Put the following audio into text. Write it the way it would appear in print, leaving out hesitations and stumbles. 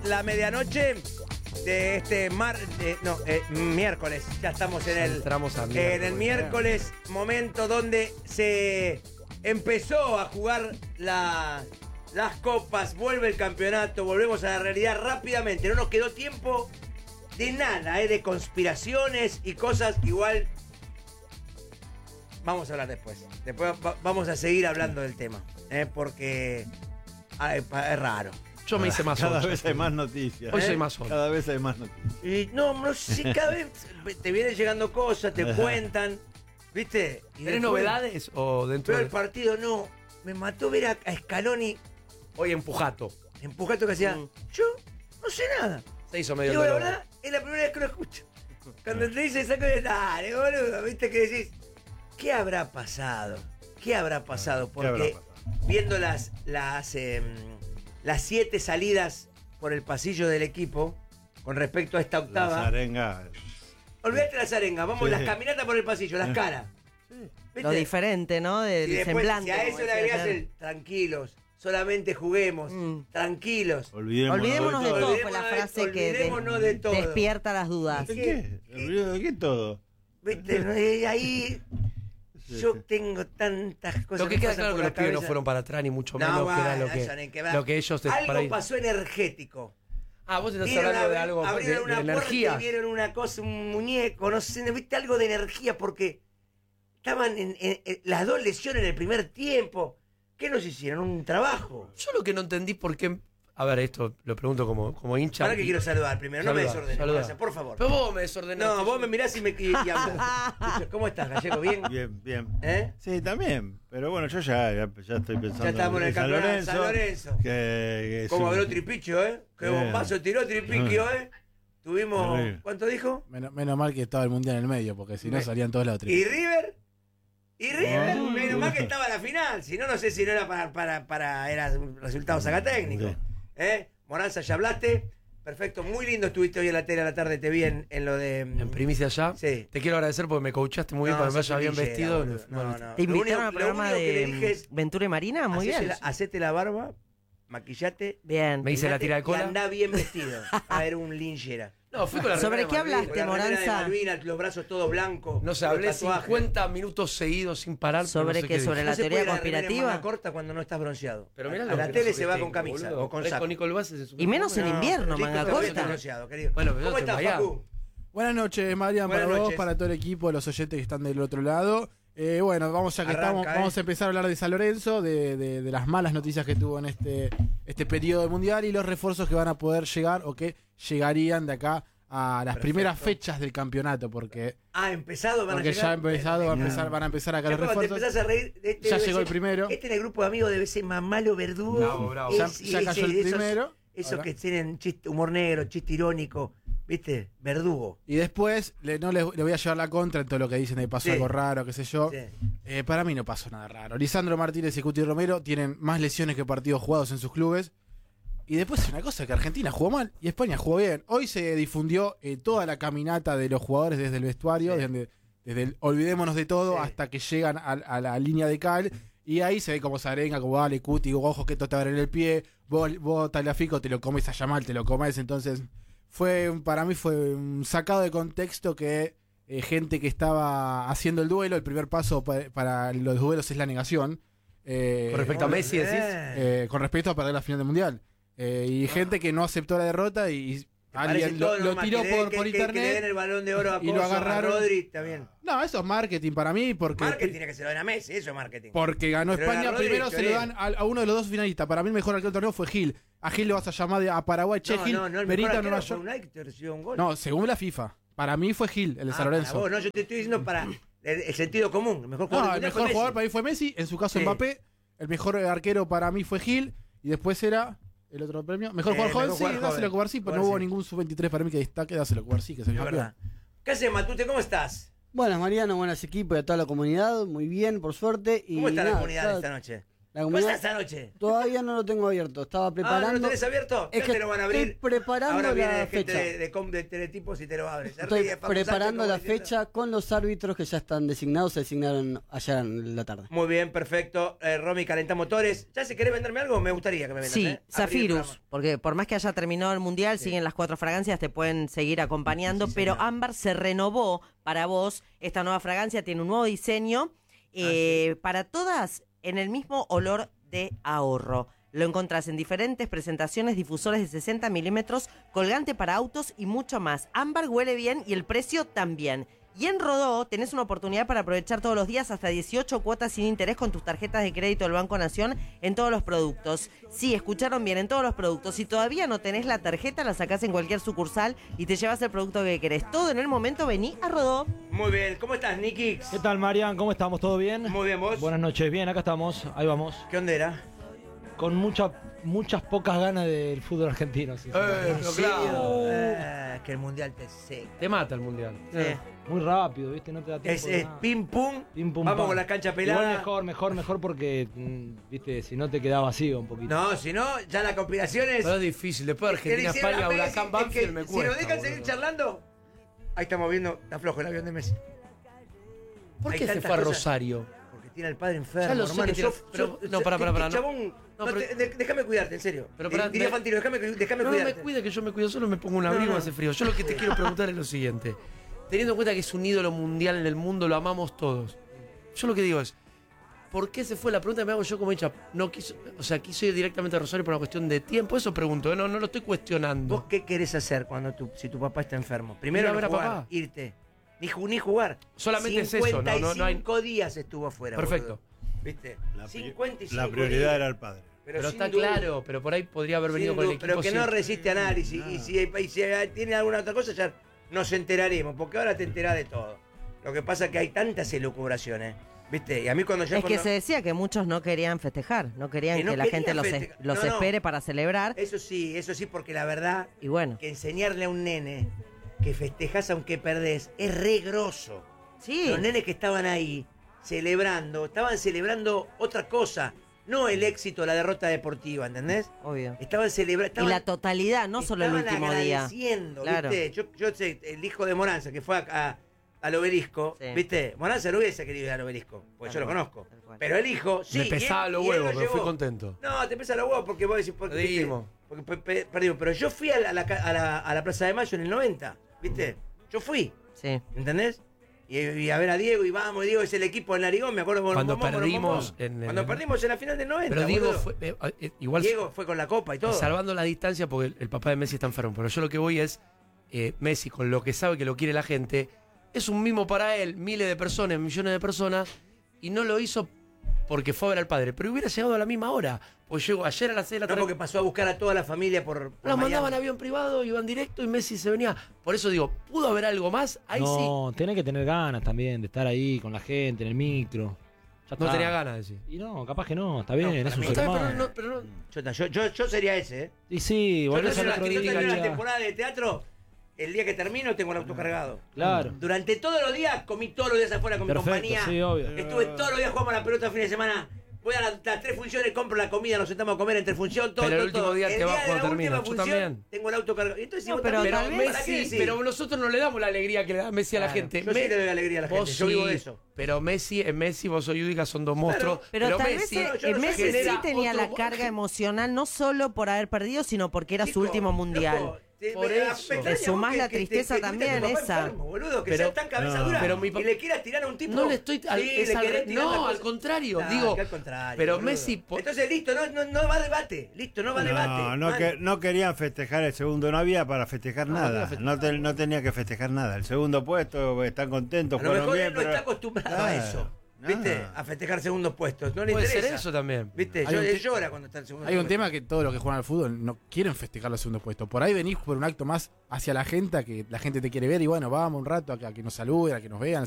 la medianoche de este miércoles. Ya estamos en el miércoles, momento donde se empezó a jugar las copas, vuelve el campeonato, volvemos a la realidad rápidamente. No nos quedó tiempo de nada, de conspiraciones y cosas que igual vamos a hablar después. Después vamos a seguir hablando del tema, porque es raro. Yo me hice más Cada ocho. vez hay más noticias. Hoy soy más solo. Cada vez hay más noticias. Y no sé, cada vez te vienen llegando cosas, te cuentan, ¿viste? Y ¿Tenés después novedades o dentro veo de el partido, no. Me mató ver a Scaloni hoy empujato? empujando que hacía. Yo no sé nada. Se hizo medio Digo, la dolor. verdad, es la primera vez que lo escucho. Cuando te dice saco de dale, boludo, ¿viste? Que decís, ¿qué habrá pasado? ¿Qué habrá pasado? ¿Qué habrá Porque pasado? viendo las 7 salidas por el pasillo del equipo con respecto a esta Las octava. arengas. Olvídate las arengas, vamos, Sí. las caminatas por el pasillo, las caras. Lo diferente, ¿no? Del Y después, semblante. si a eso como le decía agregás ayer. el tranquilos, solamente juguemos, tranquilos. Olvidémonos de todo, fue la Olvidémonos frase que olvidémonos de todo. despierta las dudas. ¿De qué? ¿De qué todo? ¿Viste? Ahí yo tengo tantas cosas. Lo que queda pasan claro por que la los pibes no cabeza. fueron para atrás, ni mucho No, menos que era bueno, eso ni que ver. lo que ellos para Algo ir. pasó energético. Ah, vos estás Vieron hablando de algo de abrieron una puerta energía. y vieron una cosa, un muñeco, no sé, viste algo de energía porque estaban en las dos lesiones en el primer tiempo. ¿Qué nos hicieron? Un trabajo. Yo lo que no entendí por qué. A ver, esto lo pregunto como hincha. Ahora que quiero saludar primero, no me desordenes, Saludá. gracias, por favor. Pero vos me desordenaste. No, vos me mirás y hablas. ¿Cómo estás, Gallego? ¿Bien? Bien, bien. ¿Eh? Sí, también. Pero bueno, yo ya estoy pensando. Ya estamos en el San campeonato, Lorenzo. San Lorenzo. Que es ¿Cómo un- habló Tripicho, Qué bombazo tiró Tripiquio, Tuvimos. Terrible. ¿Cuánto dijo? Menos mal que estaba el mundial en el medio, porque si no salían todos lados. ¿Y River? ¿Y River? Menos mal que estaba en la final. Si no, no sé si no era para era un resultado sacatécnico. Sí. Moranza, ya hablaste. Perfecto, muy lindo estuviste hoy en la tele a la tarde, te vi en lo de. En primicia ya. Sí. Te quiero agradecer porque me coachaste muy bien para que me vaya bien vestido. ¿Te invitaron al Lo programa único que le de dije es, Ventura y Marina? Muy bien. Hacete la barba, maquillate. Bien. Me hice la tira de Y cola. andá bien vestido. A ver, un linchera. No, fui con la ¿Sobre remera qué de Malvinas. hablaste, Con la remera de Moranza? Malvinas, los brazos todos blancos. No sé, los hablé tatuajes. 50 minutos seguidos sin parar. pero ¿Sobre no sé qué? ¿Sobre dije. la No se teoría puede ir a la remera en conspirativa? manga corta cuando no estás bronceado. Pero mirá a lo la que tele nosotros se va tengo, con camisa boludo. o con Parezco saco. Nicole Bases en su Y menos en No, invierno, listo, manga pero corta. estoy bronceado, querido. Bueno, pero yo ¿Cómo estoy estás, mareado. Facu? Buenas noches, Marian, Buenas para vos, noches. para todo el equipo, los oyentes que están del otro lado. Bueno, vamos vamos a empezar a hablar de San Lorenzo, de las malas noticias que tuvo en este periodo del Mundial y los refuerzos que van a poder llegar o que llegarían de acá a las primeras fechas del campeonato, porque Empezado, van a ya llegar. ha empezado, van a empezar acá Ya los cuando te refuerzos. empezás a reír, este Ya debe llegó el ser- primero. Este en el grupo de amigos debe ser más malo verdugo. Bravo, bravo. Ya cayó el primero. Esos Ahora. que tienen chiste, humor negro, chiste irónico, ¿viste? Verdugo. Y después le voy a llevar la contra en todo lo que dicen de pasó Sí. algo raro, qué sé yo. Sí. Para mí no pasó nada raro. Lisandro Martínez y Cuti Romero tienen más lesiones que partidos jugados en sus clubes. Y después es una cosa, que Argentina jugó mal y España jugó bien. Hoy se difundió toda la caminata de los jugadores desde el vestuario, Sí. desde el olvidémonos de todo Sí. hasta que llegan a la línea de cal. Y ahí se ve como se arenga, como dale, Cuti, ojo que esto te abre el pie. Vos Tagliafico, te lo comes a Yamal, te lo comes. Entonces, para mí fue un sacado de contexto que gente que estaba haciendo el duelo, el primer paso para los duelos es la negación. Con respecto a Messi, decís. Con respecto a perder la final del Mundial. Y gente que no aceptó la derrota y Parece alguien todo lo normal, tiró que le den- por que le den internet. el balón de oro a y lo Coso, a agarraron. Rodri, está bien. No, eso es marketing para mí porque Marketing tiene que se lo den a Messi, eso es marketing. porque ganó Pero España. a Rodri, Primero se lo Choré. dan a uno de los dos finalistas. Para mí el mejor arquero del torneo fue Gil. A Gil le vas a llamar a Paraguay, Che Gil, el Perita, mejor Nueva arquero fue York. Unai que recibió un gol. No, según la FIFA. Para mí fue Gil, el de San Para Lorenzo. vos, no, yo te estoy diciendo para el sentido común. El mejor jugador No, del el mundial fue mejor jugador Messi. para mí fue Messi. En su caso Sí. Mbappé. El mejor arquero para mí fue Gil. Y después era el otro premio. Mejor jugador joven, mejor sí, jugador dáselo a joven. Cubarsí, pero no Cubarsí. hubo ningún sub-23 para mí que destaque, dáselo a Cubarsí, que se Es vio verdad. ¿Qué haces, Matute? ¿Cómo estás? Buenas, Mariano, buenas equipos y a toda la comunidad. Muy bien, por suerte. Y ¿Cómo está la nada, comunidad esta noche? La ¿Cómo comunidad estás esta noche? todavía no lo tengo abierto. Estaba preparando. ¿No lo tenés abierto? Es Ya que te lo van a estoy abrir. preparando Ahora viene la gente fecha. de teletipos y te lo abres. Estoy preparando la fecha con los árbitros que ya están designados. Se designaron ayer en la tarde. Muy bien, perfecto. Romy, calentá motores. ¿Ya si querés venderme algo? Me gustaría que me vendas. Sí, Abrir el Zafirus, programa. porque por más que haya terminado el mundial, siguen las 4 fragancias, te pueden seguir acompañando, pero Ámbar se renovó para vos. Esta nueva fragancia tiene un nuevo diseño, para todas en el mismo olor de ahorro. Lo encontrás en diferentes presentaciones, difusores de 60 milímetros, colgante para autos y mucho más. Ámbar huele bien y el precio también. Y en Rodó tenés una oportunidad para aprovechar todos los días hasta 18 cuotas sin interés con tus tarjetas de crédito del Banco Nación en todos los productos. Sí, escucharon bien, en todos los productos. Si todavía no tenés la tarjeta, la sacás en cualquier sucursal y te llevas el producto que querés. Todo en el momento, vení a Rodó. Muy bien. ¿Cómo estás, Niki? ¿Qué tal, Marian? ¿Cómo estamos? ¿Todo bien? Muy bien, ¿vos? Buenas noches, bien, acá estamos, ahí vamos. ¿Qué onda era? Con muchas pocas ganas del fútbol argentino. Pero claro. Que el mundial te seca. Te mata el mundial. Muy rápido, ¿viste? No te da tiempo. Es pim pum. Pim, pum, Vamos pam. con la cancha pelada. Igual mejor porque, ¿viste? Si no te queda vacío un poquito. No, si no, ya la conspiración es. Pero es difícil. Después de Argentina, España, Huracán, Banfield, me Si cuesta. nos dejan seguir boludo. charlando, ahí estamos viendo, está flojo el avión de Messi. ¿Por Hay qué se tantas fue a cosas. Rosario? Porque tiene al padre enfermo. Ya lo sé hermano. que tiene- pero- no, pará, no. Chabón, No, no, pero- déjame cuidarte, en serio. Pero pará, Diría me- Fantino, déjame No cuidarte. me cuide, que yo me cuido solo, me pongo un abrigo, no. hace frío. Yo lo que te quiero preguntar es lo siguiente. Teniendo en cuenta que es un ídolo mundial en el mundo, lo amamos todos. Yo lo que digo es, ¿por qué se fue? La pregunta que me hago yo como hincha, no quiso, o sea, quiso ir directamente a Rosario por una cuestión de tiempo. Eso pregunto, no lo estoy cuestionando. ¿Vos qué querés hacer si tu papá está enfermo? Primero Ir a no ver a jugar, papá. irte. Ni jugar. Solamente es eso, no hay- 55 días estuvo afuera. Perfecto. boludo. ¿Viste? 55 La prioridad días. era el padre. Pero sin está duda. claro, pero por ahí podría haber venido Sin con el duda, equipo. pero que no sí. resiste análisis. Y si tiene alguna otra cosa, ya nos enteraremos, porque ahora te enterás de todo. Lo que pasa es que hay tantas elucubraciones, ¿viste? Y a mí cuando yo... Es que se decía que muchos no querían festejar, no querían Que no que la querían gente festejar. los No, no. espere para celebrar. Eso sí, porque la verdad Y bueno, que enseñarle a un nene que festejás aunque perdés es re grosso. sí. Los nenes que estaban ahí estaban celebrando otra cosa, no el éxito, la derrota deportiva, ¿entendés? Obvio. Estaban celebrando... Y la totalidad, no solo el último día. Agradeciendo, Claro. ¿viste? Yo sé, el hijo de Moranza, que fue al obelisco, Sí. ¿viste? Moranza no hubiese querido ir al obelisco, porque Tal yo lo cual, conozco. tal cual. Pero el hijo, sí. Me y pesaba él- los y él huevos, lo pero fui llevó. contento. No, te pesa los huevos porque vos decís... Porque, ¿viste? Perdimos. Porque perdimos. Pero yo fui a la Plaza de Mayo en el 90, ¿viste? Yo fui, Sí. ¿entendés? Y a ver a Diego, y vamos, Diego es el equipo en Narigón, me acuerdo Cuando perdimos en el- Cuando perdimos en la final del 90, Pero Diego boludo. fue, igual Diego fue con la copa y todo. salvando la distancia porque el papá de Messi está enfermo. Pero yo lo que voy es, Messi con lo que sabe que lo quiere la gente, es un mimo para él, miles de personas, millones de personas, y no lo hizo porque fue a ver al padre. Pero hubiera llegado a la misma hora. Pues llegó ayer a las 6 de la No, tarde. porque pasó a buscar a toda la familia por Los Miami. mandaban a avión privado, iban directo y Messi se venía. Por eso digo, ¿pudo haber algo más? Ahí No, tenés que tener ganas también de estar ahí con la gente, en el micro. Ya sí. No está. tenía ganas de decir. Y no, capaz que no, está bien, No, es para un mí ser Está bien, humano. pero no- Yo sería ese, ¿eh? Y sí, Yo volvés al tengo otro yo tengo una día. temporada de teatro, el día que termino tengo el auto cargado. Claro. Durante todos los días, comí todos los días afuera con Perfecto, mi compañía. sí, obvio. Estuve todos los días jugando a la pelota el fin de semana. Voy a las 3 funciones, compro la comida, nos sentamos a comer entre función, todo. Pero el todo, último día te el vas día de cuando la última termina. Yo función, también. tengo el auto cargado. Entonces, No, vos pero también, tal vez- ¿para qué Messi, decís? pero nosotros no le damos la alegría que le da Messi a la Claro, gente. yo sí le doy alegría a la Vos gente, yo vivo de sí, eso. Pero Messi, vos soy Yudica, son dos monstruos. Pero tal Messi, vez yo no Messi soy sí genera tenía la otro- carga emocional, no solo por haber perdido, sino porque era su Chico, último mundial. loco, Por me eso. extraña Le sumás vos la tristeza tuviste a tu también, papá esa. enfermo, boludo, que Pero- seas tan cabeza dura pero mi y papá- le quieras tirar a un tipo. No le estoy Sí, es le al- querés tirar una no, cosa. al contrario, Nah, digo. que al contrario, pero boludo. Messi Entonces listo, no va debate, listo, no va debate. No, Man. no querían festejar el segundo, no había para festejar nada. No tenía que festejar nada. El segundo puesto, están contentos, A lo jugaron mejor bien, él no pero- está acostumbrado a eso. ¿Viste? Nada. A festejar segundos puestos. No le Puede interesa. ser eso también. ¿Viste? Hay un Él te- llora cuando está en segundo Hay un puesto. tema que todos los que juegan al fútbol no quieren festejar los segundos puestos. Por ahí venís por un acto más hacia la gente, a que la gente te quiere ver y bueno, vamos un rato a que nos saluden, a que nos vean.